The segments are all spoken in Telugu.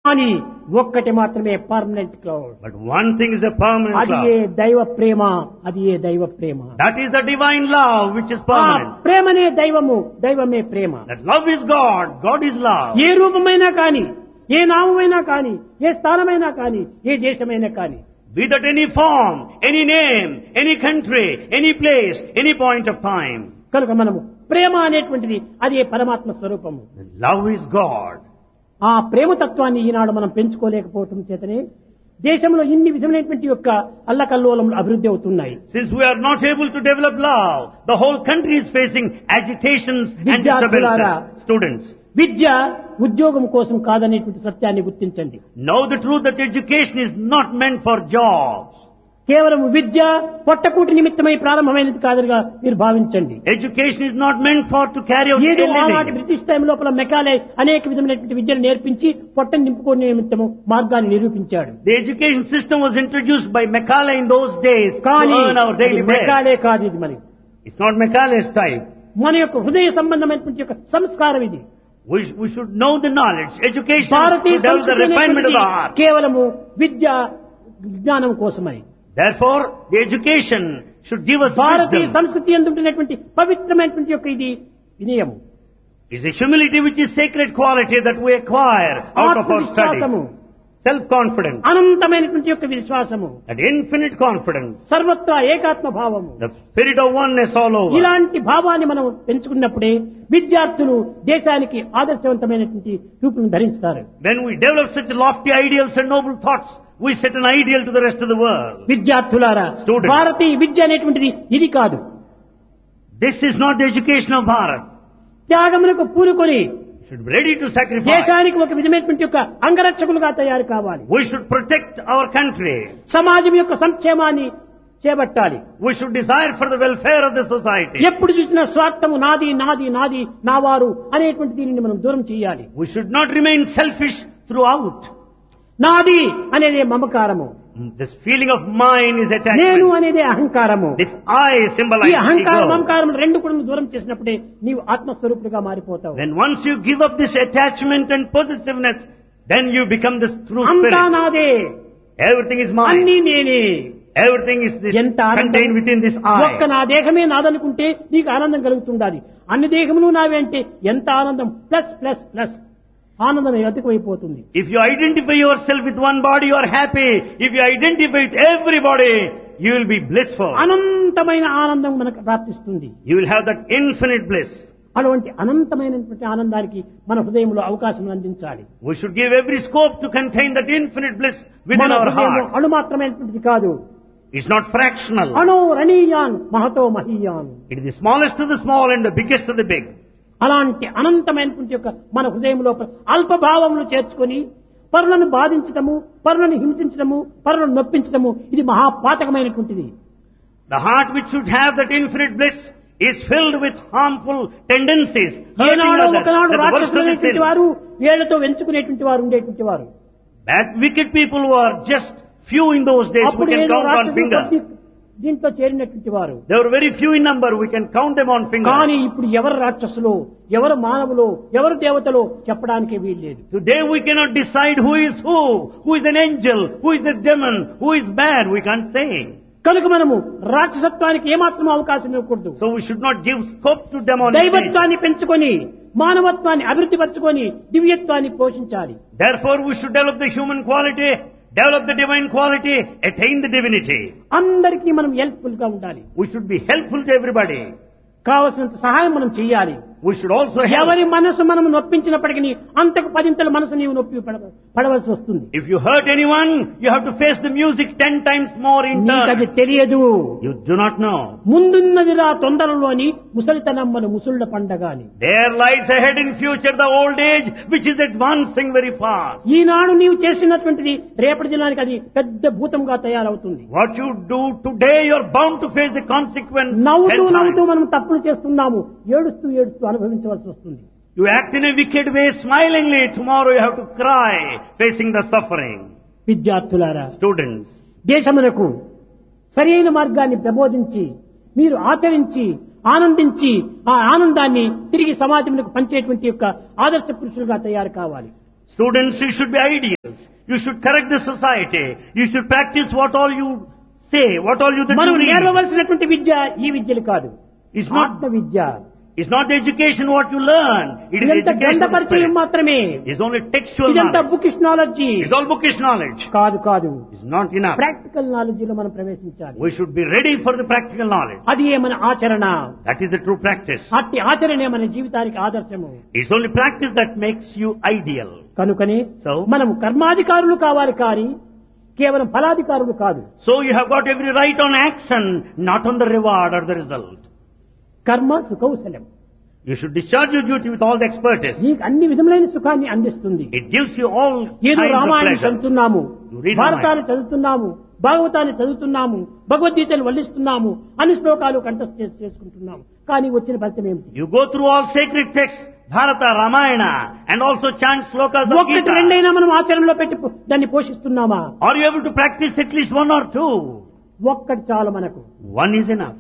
కానీ ఒక్కటి మాత్రమే permanent cloud. But one thing is a permanent అది ఏ love. దైవ ప్రేమ, అది ఏ దైవ ప్రేమ. That is the divine love which is ఆ permanent. ప్రేమనే దైవము, దైవమే ప్రేమ. That love is God, God is love. ఏ రూపమైనా కాని, ఏ నామమైనా కాని, ఏ స్థానమైనా కాని, ఏ దేశమైనా కాని, Be that any form, any name, any country, any place, any point of time. కనుక మనము ప్రేమ అనేటువంటిది అది పరమాత్మ స్వరూపము. Love is God. ఆ ప్రేమతత్వాన్ని ఈనాడు మనం పెంచుకోలేకపోవటం చేతనే దేశంలో ఇన్ని విధమైనటువంటి యొక్క అల్లకల్లోలములు అభివృద్ధి అవుతున్నాయి. Since we are not able to develop love, the whole country is facing agitations and విద్యార్థులారా, disturbances. Students, విద్య ఉద్యోగం కోసం కాదనేటువంటి సత్యాన్ని గుర్తించండి. know the truth that education is not meant for jobs. కేవలం విద్య పొట్టకూటి నిమిత్తమై ప్రారంభమైనది కాదుగా మీరు భావించండి. Education is not meant for to carry out ఏదో a ఆనాటి living. బ్రిటిష్ టైం లోపల మెకాలే అనేక విధమైనటువంటి విద్యను నేర్పించి పొట్టను నింపుకునే నిమిత్తము మార్గాన్ని నిరూపించాడు. The education system was introduced by Macaulay in those days to కానీ earn our daily bread. Macaulay కాదు ఇది. మరి It's not Macaulay's type. మన యొక్క హృదయ సంబంధమైనటువంటి యొక్క సంస్కారం ఇది. We should know the knowledge. Education Bharatiya to develop the సంస్కృతి refinement of the అనేటువంటిది heart. కేవలము విద్య విజ్ఞానం కోసమై. Therefore, the education should give us Bharatiya wisdom. సంస్కృతి ఎందుంటున్నటువంటి పవిత్రమైనటువంటి యొక్క ఇది వినయము, It's a humility which is sacred quality that we acquire out of our ఆత్మవిశ్వాసము, studies. Self-confidence, అనంతమైనటువంటి యొక్క విశ్వాసము, that infinite confidence, సర్వత్రా ఏకాత్మ భావము. the spirit of oneness all over. ఇలాంటి భావాన్ని మనం పెంచుకున్నప్పుడే విద్యార్థులు దేశానికి ఆదర్శవంతమైనటువంటి రూపం ధరిస్తారు. When we develop such lofty ideals and noble thoughts, we set an ideal to the rest of the world. విద్యార్థులారా, Students. భారతీయ విద్య అనేటువంటిది ఇది కాదు. This is not the education of Bharat. త్యాగములకు పూనుకొని We should be ready to sacrifice. దేశానికి ఒక విధమైనటువంటి యొక్క అంగరక్షకులుగా తయారు కావాలి. We should protect our country. సమాజం యొక్క సంక్షేమాన్ని చేపట్టాలి. We should desire for the welfare of the society. ఎప్పుడు చూసినా స్వార్థము నాది నాది నాది నావారు అనేటువంటి దీనిని మనం దూరం చేయాలి. We should not remain selfish throughout. నాది అనేదే మమకారము, This feeling of mine is నేను attachment. అనేదే అహంకారము. This I ఈ symbolizes అహంకారం ego. మమకారం రెండు కూడా దూరం చేసినప్పుడే నీవు ఆత్మస్వరూపుడుగా మారిపోతావు. Then once you give up this attachment and possessiveness, then you become the true అంతా spirit. నాదే, Everything is అన్నీ mine. నేనే. Everything is this ఎంత ఆనందం. contained within this ఒక్క I. నా దేహమే నాదనుకుంటే నీకు ఆనందం కలుగుతుండాలి. అన్ని దేహములు నావే అంటే ఎంత ఆనందం, ప్లస్ ప్లస్ ప్లస్ ఆనందం అధికమైపోతుంది. If you identify yourself with one body, you are happy. If you identify with everybody, you will be blissful. అనంతమైన ఆనందం మనకు ప్రాప్తిస్తుంది. You will have that infinite bliss. అటువంటి అనంతమైనటువంటి ఆనందానికి మన హృదయంలో అవకాశం అందించాలి. We should give every scope to contain that infinite bliss within మన our హృదయం heart. అణు మాత్రమైనటువంటిది కాదు. It's not fractional. అణో రణీయాన్ Mahato మహీయాన్. It is the smallest of the small and the biggest of the big. అలాంటి అనంతమైనటువంటి యొక్క మన హృదయంలో అల్పభావములు చేర్చుకొని పరులను బాధించటము, పరులను హింసించటము, పరులను నొప్పించటము ఇది మహాపాతకమైనటువంటిది. The heart which should have that infinite bliss is filled with harmful tendencies, hurting ఏనాడో others. ఒకనాడు That's the worst of the రాక్షసులైనటువంటి sins. వారు ఏళ్లతో వెంచుకునేటువంటి వారు ఉండేటువంటి వారు. That wicked people were just few in those days. We అప్పుడు can ఏదో count on రాక్షసులు finger. దీంట్లో చేరినటువంటి వారు. They were very few in number. We can count them on finger. కానీ ఇప్పుడు ఎవరు రాక్షసులో, ఎవరు మానవులో, ఎవరు దేవతలో చెప్పడానికే వీల్లేదు. Today we cannot decide who is an angel, who is a demon, who is bad. We can't say. కనుక మనము రాక్షసత్వానికి ఏమాత్రం అవకాశం ఇవ్వకూడదు. So we should not give scope to demonization. దైవత్వాన్ని పెంచుకొని మానవత్వాన్ని అభివృద్ధి పరచుకొని దివ్యత్వాన్ని పోషించాలి. Therefore we should develop the human quality, develop the divine quality, attain the divinity. అందరికీ మనం హెల్ప్ఫుల్ గా ఉండాలి. We should be helpful to everybody. కావలసినంత సహాయం మనం చేయాలి. We should also help. ఎవరి మనసు మనం నొప్పించినప్పటికీ అంతకు పదింతల మనసు నీవు నొప్పి పడవలసి వస్తుంది. If you hurt anyone, you have to face the music 10 times more in నీకది turn. తెలియదు. You do not know. ముందున్నదిరా తొందరలోని ముసలితనమ్మన ముసుళ్ల పండగ అని. There lies ahead in future the old age which is advancing very fast. ఈనాడు నీవు చేసినటువంటిది రేపటి దినానికి అది పెద్ద భూతంగా తయారవుతుంది. What you do today, you are bound to face the consequence. నవ్వుతూ 10 నవ్వుతూ times. మనం తప్పులు చేస్తున్నాము, ఏడుస్తూ ఏడుస్తూ అనుభవించవలసి వస్తుంది. You act in a wicked way smilingly. Tomorrow you have to cry facing the suffering. విద్యార్థులారా, Students, దేశమునకు సరైన మార్గాన్ని ప్రబోధించి మీరు ఆచరించి ఆనందించి ఆ ఆనందాన్ని తిరిగి సమాజమునకు పంచేటువంటి యొక్క ఆదర్శ పురుషులుగా తయారు కావాలి. Students, you should be ideals. You should correct the society. You should practice what all you say, what all you that మనం you read. నేర్వవలసినటువంటి విద్య ఈ విద్యలు కాదు. It's not, ఆత్మ విద్య. it's not the education what you learn. It is ఇదంతా education గ్రంథ of the పరిచయం spirit. మాత్రమే. It's only textual ఇదంతా knowledge. Bookish knowledge. It's all bookish knowledge. కాదు కాదు. It's not enough. Practical knowledge లో మనం ప్రవేశించాలి. We should be ready for the practical knowledge. అది మన ఆచరణ. That is the true practice. అట్టి ఆచరణే మన జీవితానికి ఆదర్శము. It's only practice that makes you ideal. కనుకనే So? మనం కర్మాధికారులు కావాలి కానీ కేవలం ఫలాధికారులు కాదు. So you have got every right on action, not on the reward or the result. కర్మ సుకౌశలం. You should discharge your duty with all the expertise. నీకు అన్ని విధములైన సుఖాన్ని అందిస్తుంది. It gives you all ఏదో kinds of రామాయణం pleasure. చదువుతున్నాము, You read భారతాన్ని చదువుతున్నాము, భాగవతాన్ని చదువుతున్నాము, భగవద్గీతను వల్లిస్తున్నాము, అన్ని శ్లోకాలు కంఠస్థ చేసుకుంటున్నాము. కానీ వచ్చిన ఫలితం ఏమిటి? You go through all sacred texts, Bharata, Ramayana, and also chant slokas of ఒక్కటి Gita. రెండైనా మనం ఆచరణలో పెట్టి దాన్ని పోషిస్తున్నామా? Are you able to practice at least one or two? ఒక్కటి చాలు మనకు. One is enough.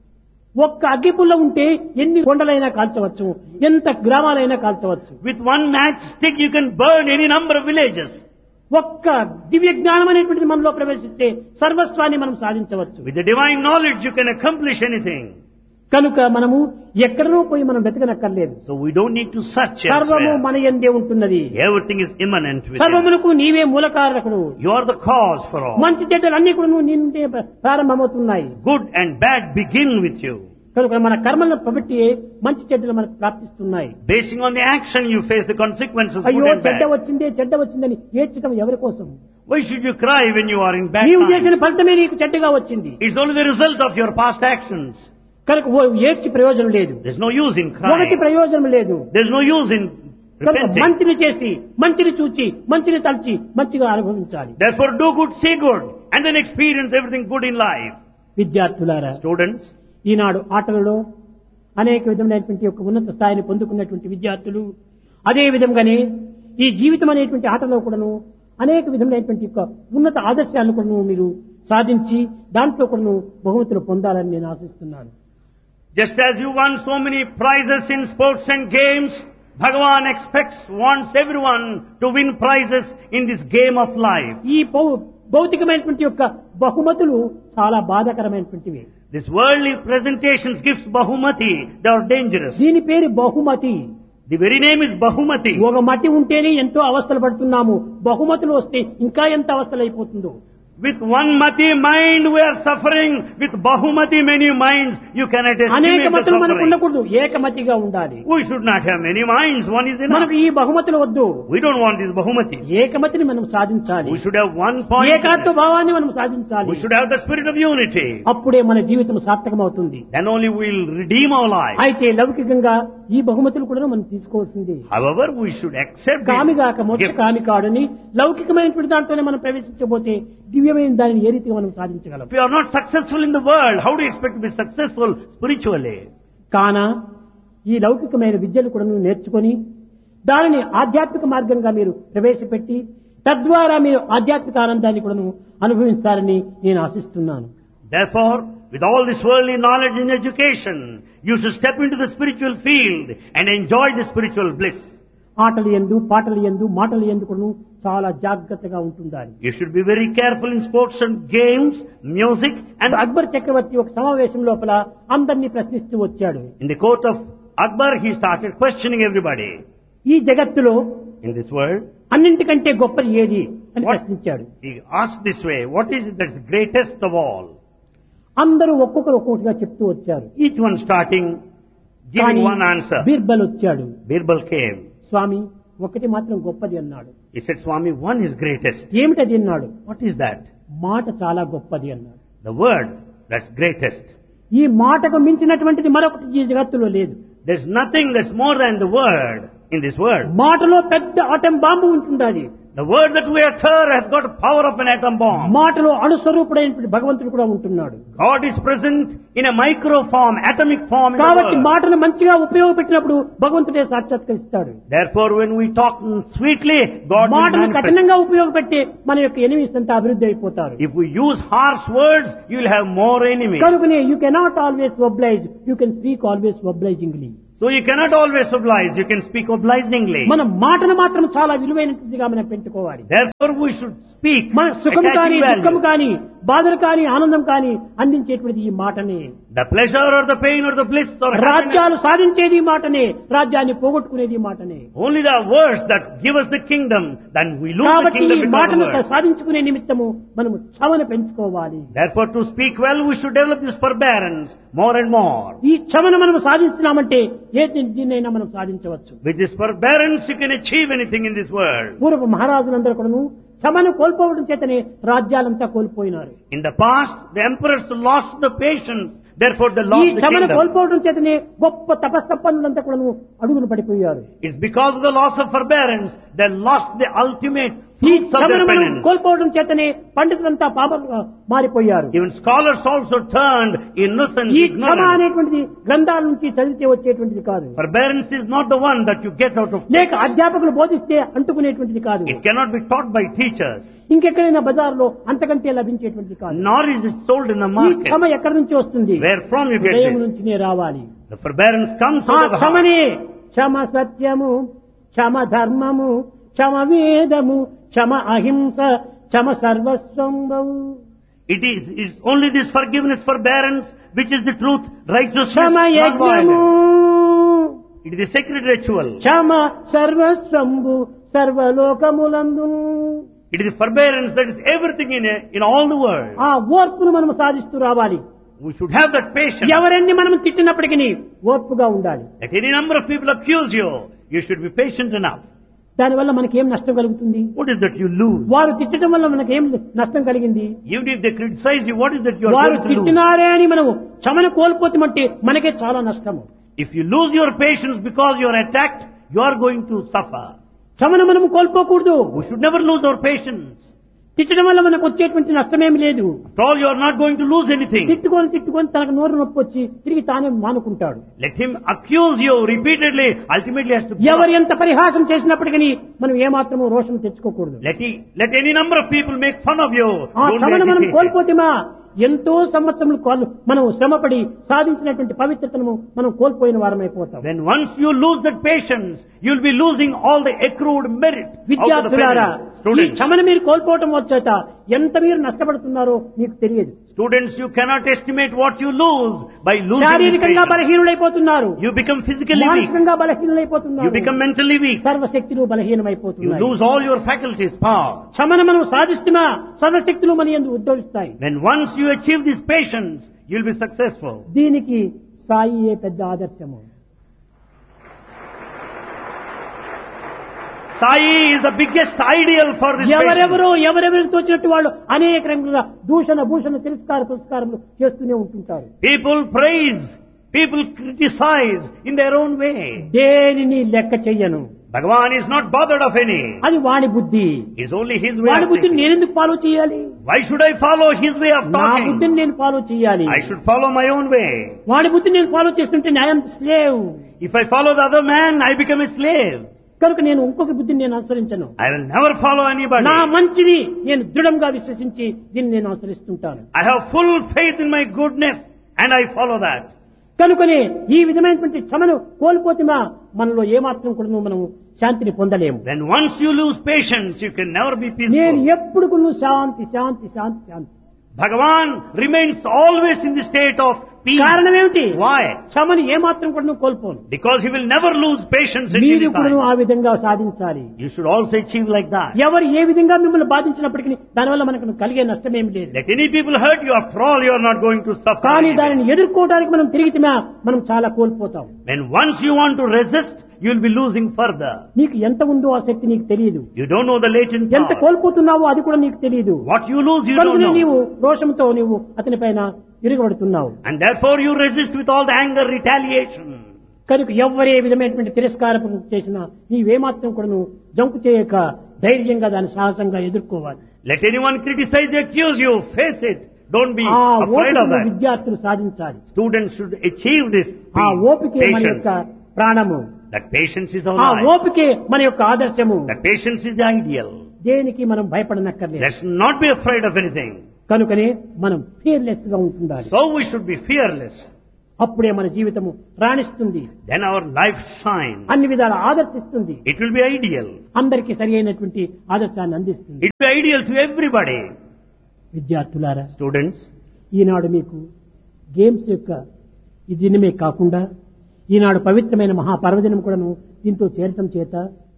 ఒక్క అగ్గిపుల్ల ఉంటే ఎన్ని కొండలైనా కాల్చవచ్చు, ఎంత గ్రామాలైనా కాల్చవచ్చు. With one matchstick you can burn any number of villages. ఒక్క దివ్య జ్ఞానం అనేటువంటిది మనలో ప్రవేశిస్తే సర్వస్వాన్ని మనం సాధించవచ్చు. With the divine knowledge you can accomplish anything. కనుక మనము ఎక్కడనో పోయి మనం వెతకనక్కర్లేదు. So we don't need to search సర్వము elsewhere. మన యందే ఉంటున్నది. Everything is immanent within. సర్వములకు నీవే మూలకారకుడు. You are the cause for all. మంచి చెడ్డలు అన్ని కూడా నీ నుండే ప్రారంభమవుతున్నాయి. Good and bad begin with you. కనుక మన కర్మలను బట్టి మంచి చెడ్డలు మనకు ప్రాప్తిస్తున్నాయి. Basing on the action you face the consequences, అయ్యో good and చెడ్డ bad. వచ్చిందే చెడ్డ వచ్చిందని ఏడ్చడం ఎవరి కోసం? Why should you cry when you are in bad నీవు చేసిన times? ఫలితమే నీకు చెడ్డగా వచ్చింది. It's only the result of your past actions. కనుక ఏడ్చి ప్రయోజనం లేదు, There's no use in ఒకటి crying. ప్రయోజనం లేదు. There's no use in కనుక repenting. మంచిని చేసి మంచిని చూచి మంచిని తలచి మంచిగా అనుభవించాలి. Therefore do good, say good, and then experience everything good in life. విద్యార్థులారా, Students, ఈనాడు ఆటలలో అనేక విధమైనటువంటి ఒక ఉన్నత స్థాయిని పొందుకున్నటువంటి విద్యార్థులు అదే విధంగానే ఈ జీవితం అనేటువంటి ఆటలో కూడాను అనేక విధమైనటువంటి యొక్క ఉన్నత ఆదర్శాలను కూడాను మీరు సాధించి దాంట్లో కూడాను బహుమతులు పొందాలని నేను ఆశిస్తున్నాను. just as you won so many prizes in sports and games, Bhagavan wants everyone to win prizes in this game of life. ఈ భౌతికమైనటువంటి యొక్క బహుమతులు చాలా బాధాకరమైనటువంటివి. This worldly presentations gives Bahumati, they are dangerous. దీని పేరు బహుమతి. The very name is Bahumati. ఒక మతి ఉంటేనే ఎంతో అవస్థలు పడుతున్నాము, బహుమతులు వస్తే ఇంకా ఎంత అవస్థలు అయిపోతుందో. With one Mati mind we are suffering, with Bahumati many minds you cannot అనేక estimate the మతులు మనకు suffering. ఉండకూడదు, ఏకమతిగా ఉండాలి. We should not have many minds, one is enough. మనకు ఈ బహుమతులు వద్దు, We don't want these Bahumatis. ఏకమతిని మనం సాధించాలి. We should have one point. ఏకాత్మ భావాన్ని మనం సాధించాలి. We should have the spirit of unity. అప్పుడే మన జీవితం సార్థకమవుతుంది. Then only we will redeem our lives. అయితే లౌకికంగా ఈ బహుమతులు కూడా మనం తీసుకోవాల్సింది. However, we should accept కామిగాక these మోక్ష gifts. కామి కాడని లౌకికమైనటువంటి దాంట్లోనే మనం ప్రవేశించబోతే దివ్యమైన దానిని ఏ రీతిగా మనం సాధించగలం? If you are not successful in the world, how do you expect to be successful spiritually? కాన ఈ లౌకికమైన విద్యలు కూడా నేర్చుకొని దానిని ఆధ్యాత్మిక మార్గంగా మీరు ప్రవేశపెట్టి తద్వారా మీరు ఆధ్యాత్మిక ఆనందాన్ని కూడా అనుభవించాలని నేను ఆశిస్తున్నాను. Therefore, with all this worldly knowledge and education, you should step into the spiritual field and enjoy the spiritual bliss. ఆటలు యందు పాటలు యందు మాటలు యందు కూడా చాలా జాగ్రత్తగా ఉంటుండాలి. You should be very careful in sports and games, music, and Akbar చక్రవర్తి ఒక సమావేశం లోపల అందరినీ ప్రశ్నిస్తూ వచ్చాడు. in the court of Akbar, he started questioning everybody. ఈ జగత్తులో In this world, అన్నింటికంటే గొప్పది ఏది అని What? ప్రశ్నించాడు. he asked this way, what is it that's greatest of all? అందరూ ఒక్కొక్కరు ఒక్కొక్కటిగా చెప్తూ వచ్చారు. Each one starting, giving కానీ one answer. బీర్బల్ వచ్చాడు. Birbal came. స్వామి ఒకటి మాత్రం గొప్పది అన్నాడు. He said, Swami, one is greatest. ఏమిటది అన్నాడు. What is that? మాట చాలా గొప్పది అన్నాడు. The word that's greatest. ఈ మాటకు మించినటువంటిది మరొకటి ఈ జగత్తులో లేదు. There's nothing that's more than the word in this world. మాటలో పెద్ద ఆటం బాంబు ఉంటుండాలి. The word that we utter has got power of an atom bomb. మాటలో అణుస్వరూపుడైనటువంటి భగవంతుడు కూడా ఉంటున్నాడు. God is present in a micro form, atomic form in the కాబట్టి word. మాటను మంచిగా ఉపయోగపెట్టినప్పుడు భగవంతుడే సాక్షాత్కరిస్తాడు. Therefore, when we talk sweetly, God will మాటను manifest. కఠినంగా ఉపయోగపెట్టి మన యొక్క ఎనిమిస్ అంతా అభివృద్ధి అయిపోతారు. If we use harsh words, you will have more enemies. కనుకనే you cannot always oblige, you can speak always obligingly. So you cannot always oblige. You can speak obligingly. మన మాటను మాత్రం చాలా విలువైనదిగా మనం పెట్టుకోవాలి. Therefore we should speak మన సుఖం కానీ attaching దుఃఖం value. కానీ బాధలు కానీ ఆనందం కానీ అందించేటువంటిది ఈ మాటనే. The pleasure or the pain or the bliss or happiness. రాజ్యాలు సాధించేది ఈ మాటనే, రాజ్యాన్ని పోగొట్టుకునేది ఈ మాటనే. Only the words that give us the kingdom, then we lose the కాబట్టి kingdom ఈ because of మాటను words. సాధించుకునే నిమిత్తము మనము క్షమను పెంచుకోవాలి. Therefore to speak well we should develop this forbearance more and more. ఈ క్షమను మనం సాధించినామంటే ఏ దీన్నైనా మనం సాధించవచ్చు. With this forbearance you can achieve anything in this world. పూర్వ మహారాజులందరూ కూడాను క్షమను కోల్పోవడం చేతనే రాజ్యాలంతా కోల్పోయినారు. In the past the emperors lost the patience, therefore they ఈ lost the క్షమను kingdom. కోల్పోవడం చేతనే గొప్ప తపస్సంపన్నులంతా కూడాను అడుగులు పడిపోయారు. It's because of the loss of forbearance they lost the ultimate ఈ fruits of క్షమను their మనం penance. కోల్పోవడం చేతనే పండితులంతా పాపంగా మారిపోయారు. Even scholars also turned innocent, ఈ క్షమ ignorant. అనేటువంటిది గ్రంథాల నుంచి చదివితే వచ్చేటువంటిది కాదు, Forbearance is not the one that you get out of. లేక అధ్యాపకులు బోధిస్తే అంటుకునేటువంటిది కాదు, It cannot be taught by teachers, ఇంకెక్కడైనా బజార్లో అంతకంటే లభించేటువంటిది కాదు. nor is it sold in the ఈ market. క్షమ ఎక్కడి నుంచి వస్తుంది? Where from you get హృదయం this? నుంచినే రావాలి. The forbearance comes ఆ out of the heart. క్షమనే క్షమ సత్యము, క్షమ ధర్మము, క్షమ వేదము, క్షమ అహింస, క్షమ సర్వస్వంబవు. It's only this forgiveness, forbearance, which is the truth, righteousness, Kshama not యజ్ఞము, violence. It is a sacred ritual. Kshama సర్వస్వంబు సర్వలోకములందు. It is a forbearance that is everything in all the world. ఆ ఓర్పును మనం సాధిస్తూ రావాలి. We should have that patience. ఎవరెన్ని మనం తిట్టినప్పటికీ ఓర్పుగా ఉండాలి. Let any number of people accuse you, you should be patient enough. దానివల్ల మనకేం నష్టం కలుగుతుంది? What is that you lose? వారు తిట్టడం వల్ల మనకేం నష్టం కలిగింది? Even if they criticize you, what is that you are వారు going to lose? తిట్టినారే అని మనం క్షమను కోల్పోతామంటే మనకే చాలా నష్టము. If you lose your patience because you are attacked, you are going to suffer. క్షమను మనం కోల్పోకూడదు. We should never lose our patience. తిట్టడం వల్ల మనకు వచ్చేటువంటి నష్టమేమి లేదు. After all, you are not going to lose anything. తిట్టుకొని తనకు నోరు నొప్పి వచ్చి తిరిగి తానే మానుకుంటాడు. Let him accuse you repeatedly, ultimately has to ఎవరు ఎంత పరిహాసం చేసినప్పటికీ మనం ఏమాత్రము రోషం తెచ్చుకోకూడదు. Let any number of people make fun of you. ఆ Don't క్షమను మనం agitate. కోల్పోతేమా ఎంతో సంవత్సరములు మనం శ్రమపడి సాధించినటువంటి పవిత్రతను మనం కోల్పోయిన వారమైపోతాం. Then once you lose that patience, you'll be losing all the accrued merit. out of the విద్యార్థులారా, penance. ఈ Students, క్షమను మీరు కోల్పోవటం వచ్చేట ఎంత మీరు నష్టపడుతున్నారో మీకు తెలియదు. students, you cannot estimate what you lose by losing this శారీరకంగా patience. బలహీనులైపోతున్నారు, You become physically weak. మానసికంగా You బలహీనులైపోతున్నారు, become mentally weak. సర్వశక్తులు You బలహీనమైపోతున్నాయి. lose all your faculties, power. క్షమను మనం సాధిస్తున్నా సర్వశక్తులు మన యందు ఉద్భవిస్తాయి. When once you achieve this patience, you'll be successful. దీనికి సాయియే పెద్ద ఆదర్శము. Sai is the biggest ideal for this patience. ఎవరెవరికి తోచినట్టు వాళ్ళు అనేక రంగుల దూషణ భూషణ తిరస్కార పురస్కారములు చేస్తూనే ఉంటుంటారు. People praise, people criticize in their own way. దేనిని లెక్క చెయ్యను, Bhagavan is not bothered of any. అది వాడి బుద్ధి. It's only his way వాడి of బుద్ధిని thinking. నేనెందుకు ఫాలో చేయాలి? Why should I follow his way of నా talking? బుద్ధిని నేను ఫాలో చేయాలి. I should follow my own way. వాడి బుద్ధిని నేను ఫాలో చేస్తుంటే I'm slave. If I follow the other man, I become a slave. కనుక నేను ఇంకొక బుద్ధిని నేను అనుసరించను. I will never follow anybody. నా మంచిని నేను దృఢంగా విశ్వసించి దీన్ని నేను అనుసరిస్తుంటాను. I have full faith in my goodness and I follow that. కనుకనే ఈ విధమైనటువంటి క్షమను కోల్పోతున్నా మనలో ఏమాత్రం కూడా మనం శాంతిని పొందలేము. Then once you lose patience, you can never be నేను peaceful. ఎప్పుడు కూడా శాంతి శాంతి శాంతి శాంతి. Bhagavan remains always in the state of peace. కారణం ఏమిటి? Why? క్షమని ఏమాత్రం కూడా కోల్పోను. Because he will never lose patience at మీరు any కూడా time. ఆ విధంగా సాధించాలి. You should also achieve like that. ఎవరు ఏ విధంగా మిమ్మల్ని బాధించినప్పటికీ దానివల్ల మనకు కలిగే నష్టమేమి లేదు. Let any people hurt you, after all you are not going to suffer. కానీ anything. దానిని ఎదుర్కోవడానికి మనం తిరిగితేమా మనం చాలా కోల్పోతాం. When once you want to resist, you will be losing further. నీకు ఎంత ఉందో ఆ శక్తి నీకు తెలియదు. You don't know the latent ఎంత power. కోల్పోతున్నావో అది కూడా నీకు తెలియదు. What you lose, you don't కనుకనే know. నీవు రోషంతో నీవు అతని పైన విరగబడుతున్నావు. And therefore you resist with all the anger, retaliation. కనుక ఎవరే విధమైనటువంటి తిరస్కారం చేసినా నీవేమాత్రం కూడా నువ్వు జంకు చేయక ధైర్యంగా దాన్ని సాహసంగా ఎదుర్కోవాలి. Let anyone criticize you, accuse you, face it. Don't be ఆ afraid of ఓపికను that. విద్యార్థులు సాధించాలి. Students should achieve this ఆ ఓపికే మన patience. యొక్క ప్రాణము. That patience is our ఆ life. ఓపికే మన యొక్క ఆదర్శము. That patience is the ideal. దేనికి మనం భయపడనక్కర్లేదు. Let's not be afraid of anything. కనుకనే మనం ఫియర్లెస్ గా ఉంటుండాలి. So we should be fearless. అప్పుడే మన జీవితము రాణిస్తుంది, then our life shines. అన్ని విధాల ఆదర్శిస్తుంది, It will be ideal. అందరికీ సరి అయినటువంటి ఆదర్శాన్ని అందిస్తుంది. It will be ideal to everybody. విద్యార్థులారా, Students, ఈనాడు మీకు గేమ్స్ యొక్క ఈ దినమే కాకుండా ఈనాడు పవిత్రమైన మహాపర్వదినం కూడాను దీంతో చేరటం చేత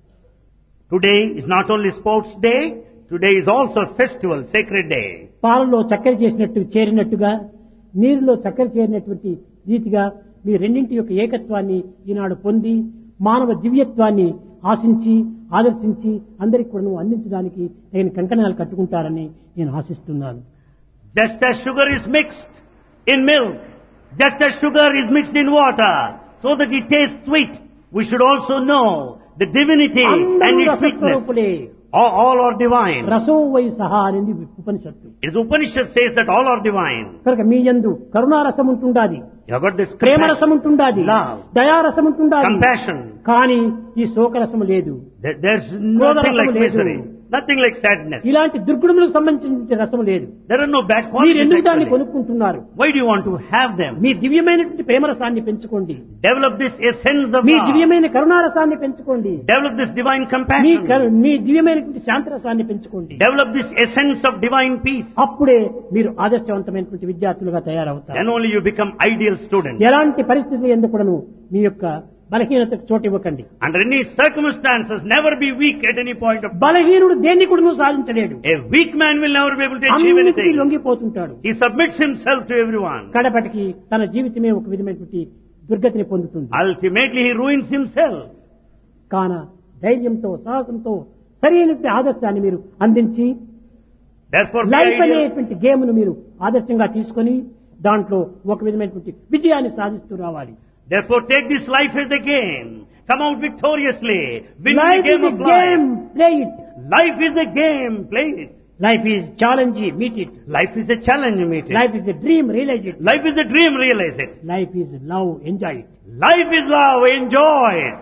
today is not only sports day, today is also a festival, sacred day. పాలలో చక్కెర చేసినట్టు చేరినట్టుగా నీరులో చక్కెర చేరినటువంటి రీతిగా మీ రెండింటి యొక్క ఏకత్వాన్ని ఈనాడు పొంది మానవ దివ్యత్వాన్ని ఆశించి ఆదర్శించి అందరికి కూడా అందించడానికి తగిన కంకణాలు కట్టుకుంటారని నేను ఆశిస్తున్నాను. Just as sugar is mixed in milk, just as sugar is mixed in water, so that it tastes sweet, we should also know the divinity and అందరూ its sweetness. రసస్వరూపులే, All are divine. రసో why సహా అనేది ఉపనిషత్తు. It is Upanishad says that all are divine. కనుక మీ యందు కరుణారసం ఉంటుండాది, You have got this ప్రేమరసం ఉంటుండాది, love, దయారసం ఉంటుండాది, compassion. కానీ ఈ శోకరసం లేదు, There's క్రోధ nothing like రసము లేదు, misery, nothing like sadness. ఇలాంటి దుర్గుణములకు సంబంధించిన రసం లేదు. There are no bad మీరు qualities ఎందుకు దాన్ని actually. కొనుక్కుంటున్నారు? Why do you want to have them? మీ దివ్యమైనటువంటి ప్రేమరసాన్ని పెంచుకోండి, Develop this essence of me love. దివ్యమైన కరుణారసాన్ని పెంచుకోండి, Develop this divine me compassion. మీ దివ్యమైనటువంటి శాంతరసాన్ని పెంచుకోండి. Develop this essence of divine peace. అప్పుడే మీరు ఆదర్శవంతమైనటువంటి విద్యార్థులుగా తయారవుతారు. Then only you become ideal students. ఎలాంటి పరిస్థితులు ఎందుకు కూడాను మీ యొక్క బలహీనతకు చోటు ఇవ్వకండి. Under any circumstances, never be weak at any point of time. బలహీనుడు దేన్ని కూడా సాధించలేడు, A weak man will never be able to achieve అన్నిటికీ anything. లొంగిపోతుంటాడు. He submits himself to everyone. కడపటికి తన జీవితమే ఒక విధమైనటువంటి దుర్గతిని పొందుతుంది. Ultimately, he ruins himself. కాన ధైర్యంతో సాహసంతో సరైనటువంటి ఆదర్శాన్ని మీరు అందించి Therefore, be లైఫ్ ideal. అనేటువంటి గేమ్ను మీరు ఆదర్శంగా తీసుకొని దాంట్లో ఒక విధమైనటువంటి విజయాన్ని సాధిస్తూ రావాలి. Therefore, take this life as a game. Come out victoriously. Win the life game is of a game, life. Play it. Life is a game. Play it. Life is challenge, meet it. Life is a challenge. Meet it. Life is a dream, realise it. Life is a dream. Realize it. Life is love, enjoy it. Life is love. Enjoy it.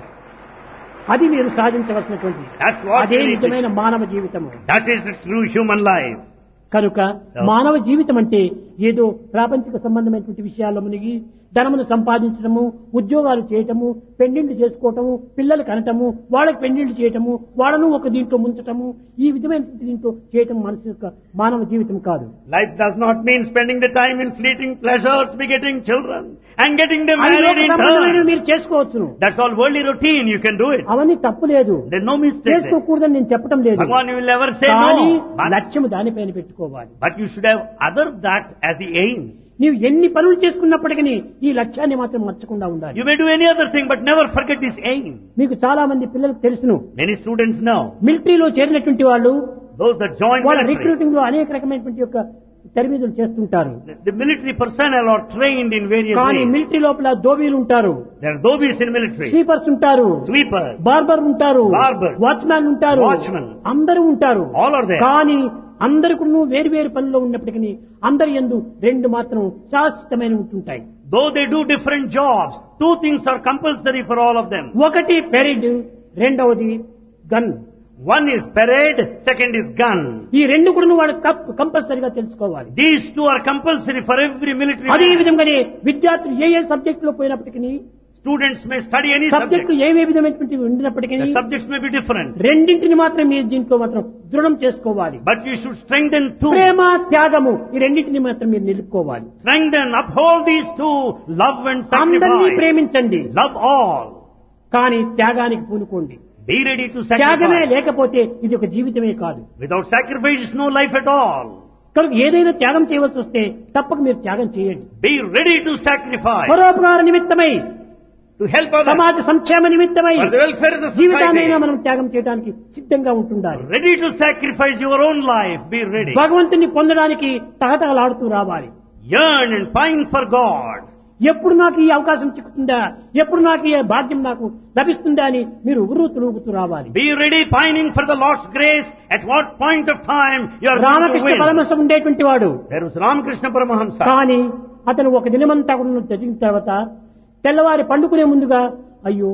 అది మీరు సాధించవలసినటువంటి That's what అదే you need to నిజమైన మానవ జీవితము. That is the true human life. కనుక మానవ జీవితం అంటే ఏదో ప్రాపంచిక సంబంధమైనటువంటి విషయాల్లో మునిగి ధనమును సంపాదించడము, ఉద్యోగాలు చేయటము, పెళ్లిళ్లు చేసుకోవటము, పిల్లలు కనటము, వాళ్ళకి పెళ్లిళ్లు చేయటము, వాళ్ళను ఒక దీంట్లో ముంచటము, ఈ విధమైన దీంట్లో చేయటం మనసు యొక్క మానవ జీవితం కాదు. Life does not mean spending the time in fleeting pleasures, begetting children, and getting them అవి married లోక in సంబంధమైనవి turn. మీరు చేసుకోవచ్చును, That's all worldly routine. You can do it. అవన్నీ తప్పు లేదు, There's no mistake. there. చేసుకోకూడదని నేను చెప్పటం లేదు. Bhagavan will never say కానీ no. లక్ష్యము దానిపైన పెట్టుకోవాలి. But you should have other that as the aim. నీవు ఎన్ని పనులు చేసుకున్నప్పటికీ ఈ లక్ష్యాన్ని మాత్రం మర్చకుండా ఉండాలి. You may do any other thing, but never forget this aim. మీకు చాలా మంది పిల్లలకు తెలుసును, Many students know. మిలిటరీలో చేరినటువంటి వాళ్ళు Those that join వాళ్ళ military. రిక్రూటింగ్ లో అనేక రకమైనటువంటి యొక్క తరబీదులు చేస్తుంటారు. The military personnel are trained in various కానీ ways. మిలిటరీ లోపల దోబీలు ఉంటారు, There are dhobies in military. Sweepers ఉంటారు, Sweepers. బార్బర్ ఉంటారు, Barbers. వాచ్మ్యాన్ ఉంటారు, Watchmen. అందరూ ఉంటారు. All are there. కానీ అందరికి వేరు వేరు పనుల్లో ఉన్నప్పటికీ అందరి యందు రెండు మాత్రం శాశ్వతమైన ఉంటుంటాయి. Though they do different jobs, two things are compulsory for all of them. ఒకటి పెరిడ్, రెండవది gun. One is parade, second is gun. ఈ రెండు కూడా వాడు కంపల్సరీగా తెలుసుకోవాలి. These two are compulsory for every military అదే man. విధంగానే విద్యార్థులు ఏ సబ్జెక్ట్ లో పోయినప్పటికీ Students may study any subject. సబ్జెక్టులు ఏ విధమైనటువంటి ఉండినప్పటికీ The subjects may be different. రెండింటిని మాత్రం మీరు దీంట్లో మాత్రం దృఢం చేసుకోవాలి. But you should strengthen two. ప్రేమ, త్యాగము ఈ రెండింటిని మాత్రం మీరు నిలుపుకోవాలి. Strengthen, uphold these two. Love and అందరినీ sacrifice. ప్రేమించండి, Love all. కానీ త్యాగానికి పూనుకోండి. Be ready to త్యాగమే sacrifice. లేకపోతే ఇది ఒక జీవితమే కాదు. Without sacrifice is no life at all. కనుక ఏదైనా త్యాగం చేయవలసి వస్తే తప్పక మీరు త్యాగం చేయండి. Be ready to sacrifice. పరోపకార నిమిత్తమై, To help others. సమాజ సంక్షేమ నిమిత్తమై For the welfare of the జీవితాన్నైనా society. మనం త్యాగం చేయడానికి సిద్ధంగా ఉంటుండాలి. Ready to sacrifice your own life. Be ready. భగవంతుని పొందడానికి తహతహలాడుతూ రావాలి. Yearn and pine for God. ఎప్పుడు నాకు ఈ అవకాశం చిక్కుతుందా, ఎప్పుడు నాకు ఈ భాగ్యం నాకు లభిస్తుందా అని మీరు ఉర్రూతూగుతూ రావాలి. Be ready pining for the Lord's grace. At what point of time you are going to Ramakrishna win. Paramahamsa ఉండేటువంటి వాడు, There was Ramakrishna Paramahamsa. కానీ అతను ఒక దినమంతా కూడా చదివిన తర్వాత తెల్లవారి పండుకునే ముందుగా అయ్యో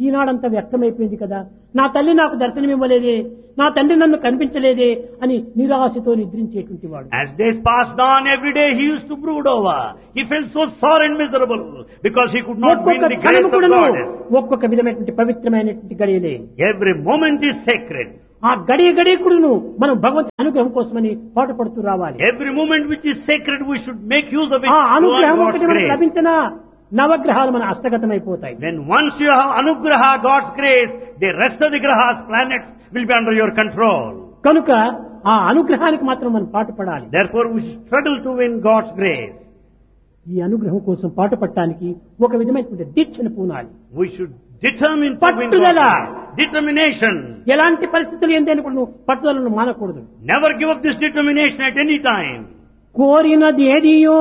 ఈనాడంతా వ్యక్తమైపోయింది కదా, నా తల్లి నాకు దర్శనమివ్వలేదే, నా తండ్రి నన్ను కనిపించలేదే అని నిరాశతో నిద్రించేటువంటి వాడు. As days passed on, every day he used to brood over. He felt so sore and miserable because he could not win the grace of God. ఒక్కొక్క విధమైనటువంటి పవిత్రమైనటువంటి గడియలే. Every moment is sacred. ఆ గడియ కూడాను మనం భగవంతుని అనుగ్రహం కోసమని పాటుపడుతూ రావాలి. Every moment which is sacred, we should make use of it ఆ to అనుగ్రహం earn ఒకటి God's మనకు grace. లభించినా నవగ్రహాలు మన హస్తగతమైపోతాయి. When once you have anugraha, God's grace, the rest of the grahas, planets, will be under your control. కనుక ఆ అనుగ్రహానికి మాత్రం మనం పాటుపడాలి. Therefore, we should struggle to win God's grace. ఈ అనుగ్రహం కోసం పాటుపడటానికి ఒక విధమైనటువంటి దీక్షను పూనాలి. We should determine to win పట్టుదల. God's grace. Determination. ఎలాంటి పరిస్థితులు ఏంటని కూడా నువ్వు పట్టుదలను మానకూడదు. Never give up this determination at any time. కోరినది ఏదియో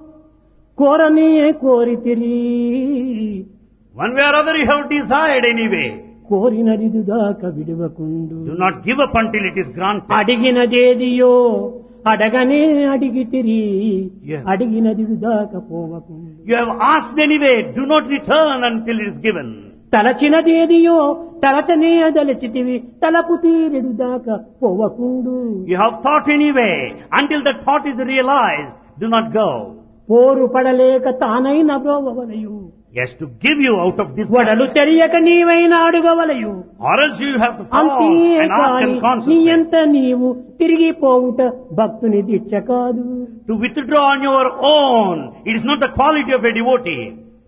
కోరనే కోరితిరి, One way or other you have desired anyway. కోరినది దాకా విడువకుండు, Do not give up until it is granted. అడిగినదేదియో అడగనే అడిగితిరి, Yeah. అడిగినది దాకా పోవకుండు, You have asked anyway. Do not return until it is given. తలచినదేదియో తలచనే దలచితివి, తలపు తీరెడు దాకా పోవకుండు, You have thought anyway. Until the thought is realized, do not go. పోరు పడలేక తానైన బ్రోవలయు, Yes, to give you out of this, వడలు తెలియక నీవైనా అడుగవలయు, or else you have to fall and ask అంతేకాని and నీ concentrate. ఎంత నీవు తిరిగి పోవుట భక్తుని దీక్ష కాదు. To withdraw on your own, it is not the quality of a devotee.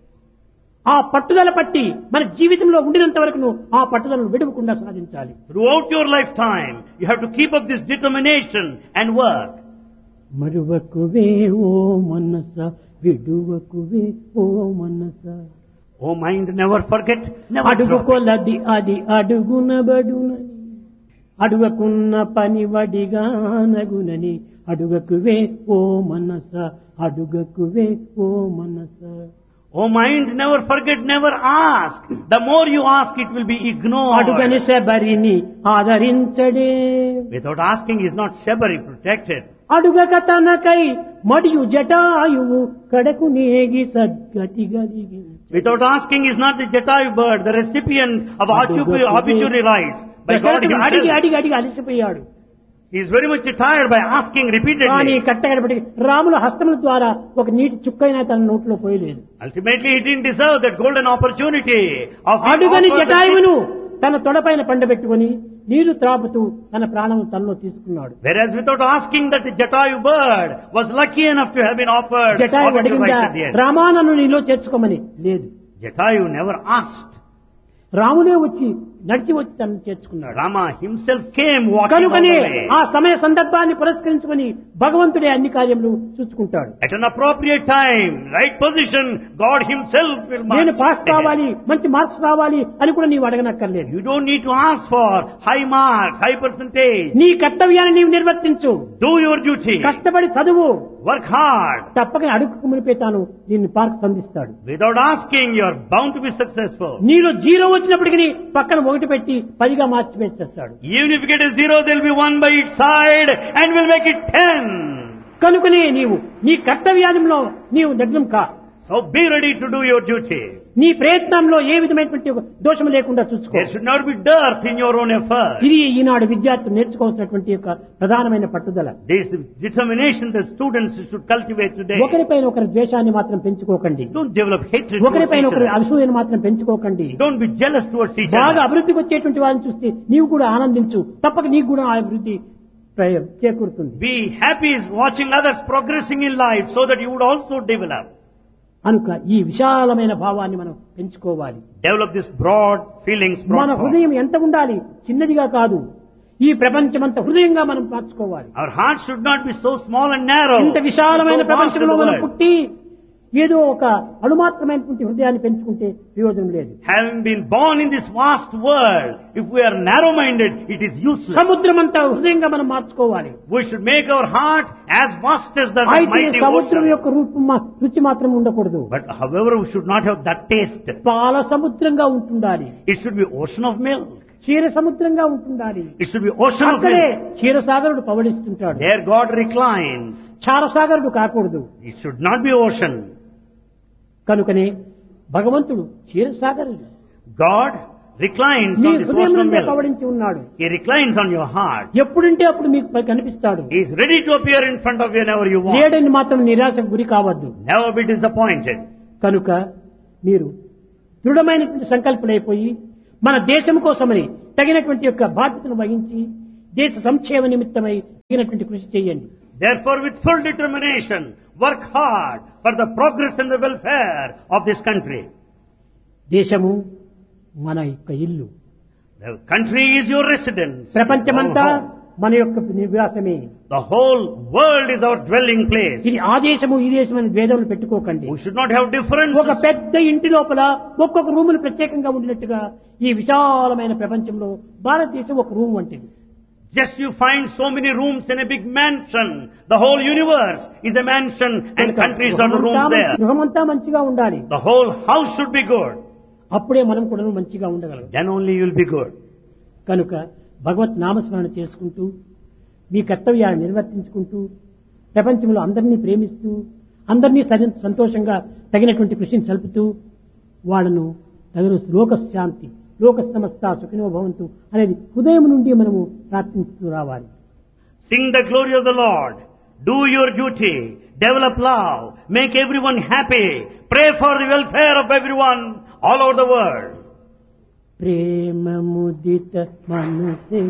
ఆ పట్టుదల పట్టి మన జీవితంలో ఉండినంత వరకు ఆ పట్టుదలను విడవకుండా సాధించాలి. Throughout your lifetime, you have to keep up this determination and work. మరువకువే ఓ మనస, విడువకువే ఓ మనస, Oh mind, never forget, never అడుగు drop it. కొలది అది అడుగునబడునని, అడుగకున్న పని వడిగా నగునని, అడుగకువే ఓ మనస, అడుగకువే ఓ మనస. Oh mind, never forget, never ask. The more you ask, it will be ignored. అడుగని శబరిని ఆదరించడే, Without asking is not Shabari protected. అడుగక తనకై మరియు జటాయువు కడకు నేగి సద్గతి గలిగి. Without asking is not the Jatayu bird, the recipient of obituary rights by God అడిగి himself. అడిగి అడిగి అలసిపోయాడు. He is very much tired by asking కానీ repeatedly. కట్టగడపటి రాముల హస్తముల ద్వారా ఒక నీటి చుక్కైనా తన నోట్లో పోయలేదు. Ultimately, he didn't deserve that golden opportunity of being అడుగని offered the జటాయువును తన తొడపైన పండబెట్టుకుని నీరు త్రాపుతూ తన ప్రాణం తనలో తీసుకున్నాడు. Whereas without asking, that the Jatayu bird was lucky enough to have been offered Jatayu obituary అడిగిందా rights at the end. రామానను నీలో చేర్చుకోమని? లేదు. Jatayu never asked. రామునే వచ్చి నడిచి వచ్చి తనను చేర్చుకున్నాడు. Rama himself came walking all కనుకనే the way. ఆ సమయ సందర్భాన్ని పురస్కరించుకొని భగవంతుడే అన్ని కార్యములు చూసుకుంటాడు. At an appropriate time, right position, God himself will mark నేను పాస్ ahead. కావాలి, మంచి మార్క్స్ రావాలి అని కూడా నీవు అడగనక్కర్లేదు. You don't need to ask for high marks, high percentage. నీ కర్తవ్యాన్ని నీవు నిర్వర్తించు, Do your duty. కష్టపడి చదువు, Work hard. తప్పక అడుగుకు మునిపే తాను దీన్ని మార్క్స్ అందిస్తాడు. Without asking, you are bound to be successful. నీలో జీరో వచ్చినప్పటికీ పక్కన ఒకటి పెట్టి 10గా మార్చి పెట్టేస్తాడు. Even if you get a 0, there will be 1 by its side and will make it 10. కనుకనే నీవు నీ కర్తవ్యంలో నీవు నిగ్నం కా. So be ready to do your duty. నీ ప్రయత్నంలో ఏ విధమైనటువంటి దోషం లేకుండా చూసుకో. There should not be dearth in your own effort. ఇది ఈనాడు విద్యార్థులు నేర్చుకోవాల్సినటువంటి యొక్క ప్రధానమైన పట్టుదల. This is the determination that students should cultivate today. ఒకరిపైన ఒకరి ద్వేషాన్ని మాత్రం పెంచుకోకండి. Don't develop hatred towards ఒకరిపైన each ఒకరి other. అసూయను మాత్రం పెంచుకోకండి. Don't be jealous towards each బాగా other. అభివృద్ధికి వచ్చేటువంటి వారిని చూస్తే నీవు కూడా ఆనందించు, తప్పక నీకు కూడా ఆ అభివృద్ధి చేకూరుతుంది. Be happy watching others progressing in life so that you would also develop. కనుక ఈ విశాలమైన భావాన్ని మనం పెంచుకోవాలి. Develop this broad feelings, మన broad thought. హృదయం ఎంత ఉండాలి? చిన్నదిగా కాదు, ఈ ప్రపంచమంత హృదయంగా మనం మార్చుకోవాలి. Our heart should not be so small and narrow. ఇంత విశాలమైన so vast in ప్రపంచంలో the మనం world. పుట్టి ఏదో ఒక అణుమాత్రమైనటువంటి హృదయాన్ని పెంచుకుంటే ప్రయోజనం లేదు. Having been born in this vast world, if we are narrow-minded, it is useless. సముద్రమంతా హృదయంగా మనం మార్చుకోవాలి. We should make our heart as vast as the అయితే mighty సముద్రం ocean. యొక్క రుచి మాత్రం ఉండకూడదు. But however, we should not have that taste. పాల సముద్రంగా ఉంటుండాలి. It should be ocean of milk. క్షీర సముద్రంగా ఉంటుండాలి. It should be ocean of అక్కడే milk. క్షీరసాగరుడు పవడిస్తుంటాడు. There God reclines. క్షారసాగరుడు కాకూడదు. It should not be ocean. కనుకనే భగవంతుడు క్షీరసాగరుడు. God reclines me on this హృదయం ocean నుండే milk. పవడించి ఉన్నాడు. He reclines on your heart. ఎప్పుడంటే అప్పుడు మీకు కనిపిస్తాడు. He is ready to appear in front of you whenever you want. లేడని మాత్రం నిరాశకు గురి కావద్దు. Never be disappointed. కనుక మీరు దృఢమైనటువంటి సంకల్పమైపోయి మన దేశం కోసమని తగినటువంటి యొక్క బాధ్యతను వహించి దేశ సంక్షేమ నిమిత్తమై తగినటువంటి కృషి చేయండి. Therefore, with full determination, work hard for the progress and the welfare of this country. దేశము మన యొక్క ఇల్లు. The country is your residence. ప్రపంచమంతా Your home. మన యొక్క నివాసమే. The whole world is our dwelling place. ఇది ఆ దేశము ఈ దేశం అని భేదములు పెట్టుకోకండి. We should not have differences. ఒక పెద్ద ఇంటి లోపల ఒక్కొక్క రూములు ప్రత్యేకంగా ఉండినట్టుగా ఈ విశాలమైన ప్రపంచంలో భారతదేశం ఒక రూమ్ వంటిది. Just you find so many rooms in a big mansion. The whole universe is a mansion and countries are the rooms there. గృహమంతా మంచిగా ఉండాలి. The whole house should be good. అప్పుడే మనం కూడా మంచిగా ఉండగలం. Then only you will be good. కనుక భగవత్ నామస్మరణ చేసుకుంటూ మీ కర్తవ్యాన్ని నిర్వర్తించుకుంటూ ప్రపంచంలో అందరినీ ప్రేమిస్తూ అందరినీ సంతోషంగా తగినటువంటి కృషిని సల్పుతూ వాళ్ళను తగిన లోక శాంతి లోక సమస్త సుఖినో భవంతు అనేది హృదయం నుండి మనము ప్రార్థిస్తూ రావాలి. Sing the glory of the Lord. Do your duty. Develop love. Make everyone happy. Pray for the welfare of everyone all over the world. ప్రేమ ముదిత మనసే